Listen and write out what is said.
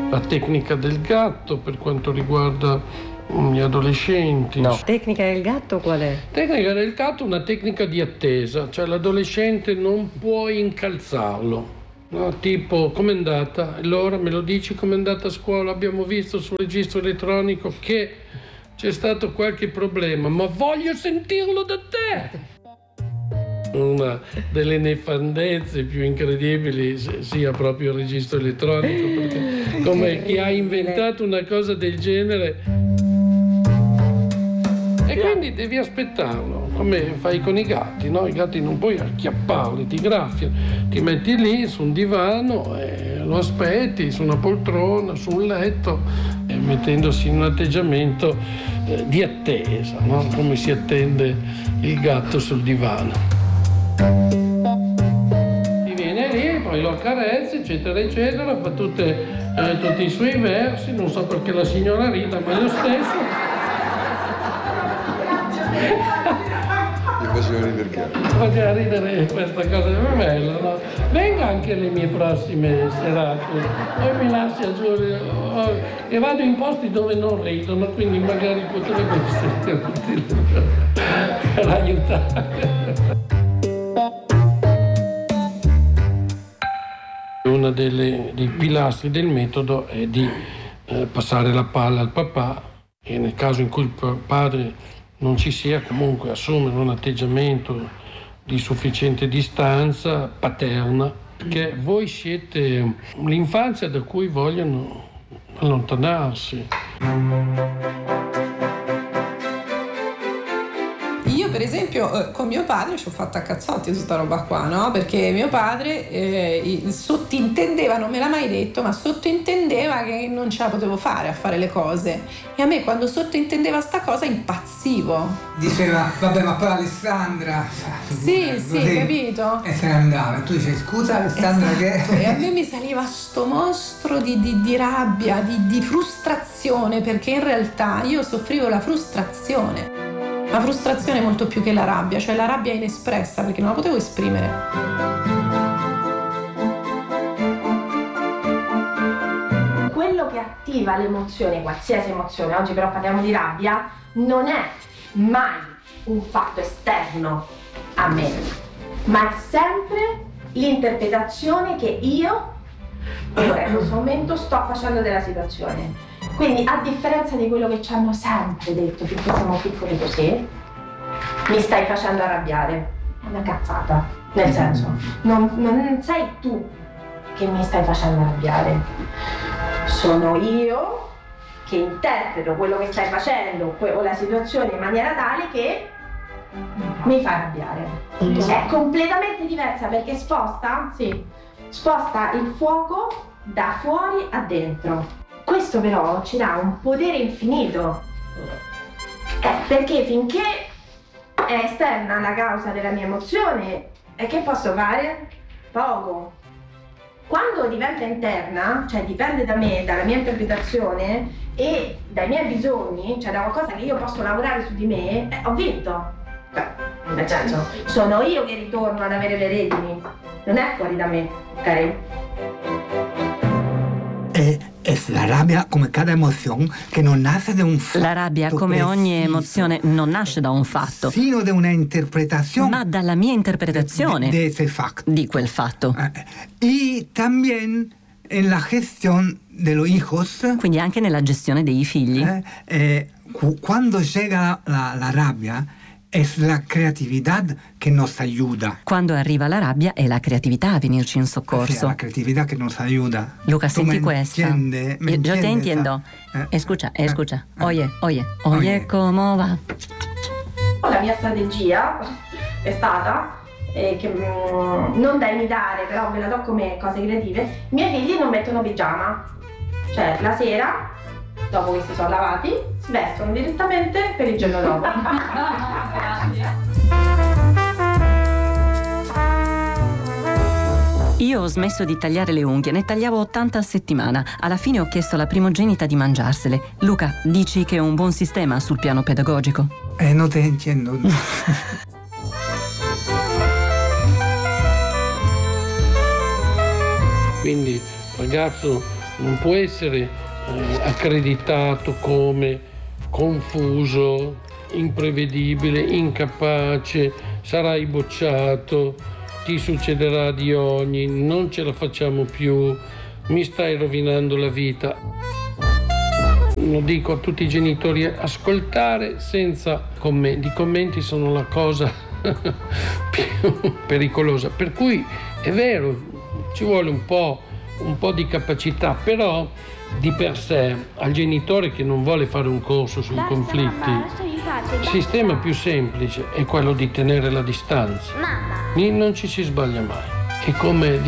la tecnica del gatto per quanto riguarda gli adolescenti. No. Tecnica del gatto qual è? Tecnica del gatto è una tecnica di attesa, cioè l'adolescente non puoi incalzarlo. No, tipo, com'è andata? Allora me lo dici com'è andata a scuola? Abbiamo visto sul registro elettronico che c'è stato qualche problema, ma voglio sentirlo da te! Una delle nefandezze più incredibili sia proprio il registro elettronico, perché come chi ha inventato una cosa del genere. E quindi devi aspettarlo, come fai con i gatti, no? I gatti non puoi acchiapparli, ti graffiano, ti metti lì su un divano e lo aspetti, su una poltrona, su un letto, mettendosi in un atteggiamento di attesa, no? Come si attende il gatto sul divano. Ti viene lì, poi lo accarezzi, eccetera, eccetera, fa tutti i suoi versi, non so perché la signora rida, ma è lo stesso. Mi faceva ridere che? Faceva ridere questa cosa, è bella, no? Venga anche alle mie prossime serate, poi mi lascia giù e vado in posti dove non ridono, quindi magari potrebbe essere utile per aiutare. Uno dei pilastri del metodo è di passare la palla al papà e nel caso in cui il padre non ci sia, comunque assumere un atteggiamento di sufficiente distanza paterna, perché voi siete l'infanzia da cui vogliono allontanarsi. Io per esempio con mio padre ci ho fatto a cazzotti tutta roba qua, no? Perché mio padre sottintendeva, non me l'ha mai detto, ma sottintendeva che non ce la potevo fare a fare le cose. E a me quando sottintendeva sta cosa impazzivo. Diceva, vabbè, ma poi Alessandra... Sì, capito? E se ne andava. E tu dici, scusa Alessandra, esatto. che... E a me mi saliva sto mostro di rabbia, di frustrazione, perché in realtà io soffrivo la frustrazione. La frustrazione molto più che la rabbia, cioè la rabbia inespressa, perché non la potevo esprimere. Quello che attiva l'emozione, qualsiasi emozione, oggi però parliamo di rabbia, non è mai un fatto esterno a me, ma è sempre l'interpretazione che io, in questo momento, sto facendo della situazione. Quindi, a differenza di quello che ci hanno sempre detto finché siamo piccoli così, mi stai facendo arrabbiare. È una cazzata. Nel senso, non sei tu che mi stai facendo arrabbiare. Sono io che interpreto quello che stai facendo o la situazione in maniera tale che mi fa arrabbiare. È completamente diversa perché sposta il fuoco da fuori a dentro. Questo però ci dà un potere infinito, perché finché è esterna la causa della mia emozione, che posso fare? Poco. Quando diventa interna, cioè dipende da me, dalla mia interpretazione e dai miei bisogni, cioè da qualcosa che io posso lavorare su di me, ho vinto. Cioè, nel senso, sono io che ritorno ad avere le redini, non è fuori da me, ok? Es la rabbia come cada emoción che non nasce da un fatto. La rabbia, come ogni emozione, non nasce da un fatto, sino da una interpretación, ma dalla mia interpretazione de ese facto. Di quel fatto. Y también en la gestión de los hijos. Quindi anche nella gestione dei figli. Quando llega la rabbia, es la creatividad que nos ayuda. Quando arriva la rabbia è la creatività a venirci in soccorso. Sì, la creatività che nos ayuda. Luca, senti questa. Yo te entiendo. Escucha. Oye, ¿cómo va? La mia strategia è stata che non da imitare, però ve la do come cose creative. I miei figli non mettono pigiama, cioè la sera, dopo che si sono lavati, si vestono direttamente per il giorno dopo. Io ho smesso di tagliare le unghie, ne tagliavo 80 a settimana. Alla fine ho chiesto alla primogenita di mangiarsele. Luca, dici che è un buon sistema sul piano pedagogico? Non te entiendo. Quindi, ragazzo, non può essere accreditato come confuso, imprevedibile, incapace, sarai bocciato, ti succederà di ogni, non ce la facciamo più, mi stai rovinando la vita. Lo dico a tutti i genitori, ascoltare senza commenti. I commenti sono la cosa più pericolosa, per cui è vero, ci vuole un po' di capacità, però di per sé al genitore che non vuole fare un corso sui conflitti, il sistema più semplice è quello di tenere la distanza. Non ci si sbaglia mai. E come